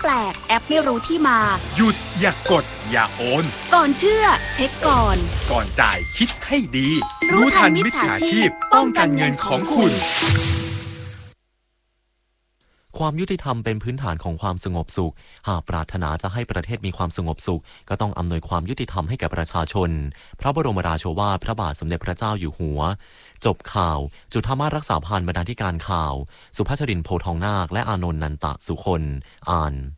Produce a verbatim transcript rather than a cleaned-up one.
ปลกแอปไม่รู้ที่มาหยุดอย่ากดอย่าโอนก่อนเชื่อเช็คก่อนก่อนจ่ายคิดให้ดีรู้ทันมิจฉาชีพป้องกันเงินของคุณความยุติธรรมเป็นพื้นฐานของความสงบสุขหากปรารถนาจะให้ประเทศมีความสงบสุขก็ต้องอำนวยความยุติธรรมให้แก่ประชาชนพระบรมราโชวาทพระบาทสมเด็จพระเจ้าอยู่หัวจบข่าวจุฑามาสรักษาพันธ์บรรณาธิการข่าวสุภาชรินทร์โพทองนาคและอานนท์นันตะสุคนอ่าน